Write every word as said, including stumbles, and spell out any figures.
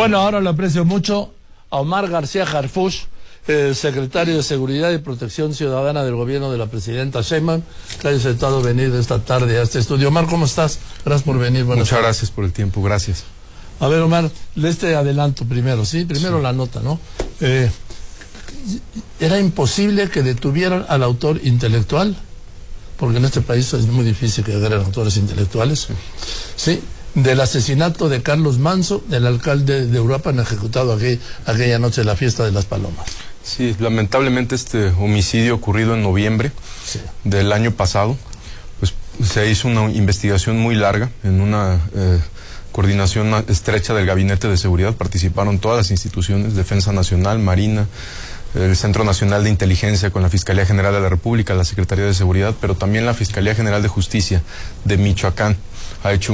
Bueno, ahora lo aprecio mucho a Omar García Harfuch, eh, secretario de Seguridad y Protección Ciudadana del gobierno de la presidenta Sheinbaum, que ha aceptado venir esta tarde a este estudio. Omar, ¿cómo estás? Gracias por venir. Buenas Muchas tardes. Gracias por el tiempo, gracias. A ver, Omar, este adelanto primero, ¿sí? Primero sí. La nota, ¿no? Eh, era imposible que detuvieran al autor intelectual, porque en este país es muy difícil que agarren autores intelectuales, ¿sí? Del asesinato de Carlos Manso, el alcalde de Uruapan, ejecutado aquí, aquella noche en la fiesta de las Palomas. Sí, lamentablemente este homicidio ocurrido en noviembre sí. del año pasado, pues se hizo una investigación muy larga, en una eh, coordinación estrecha del Gabinete de Seguridad, participaron todas las instituciones, Defensa Nacional, Marina, el Centro Nacional de Inteligencia con la Fiscalía General de la República, la Secretaría de Seguridad, pero también la Fiscalía General de Justicia de Michoacán ha hecho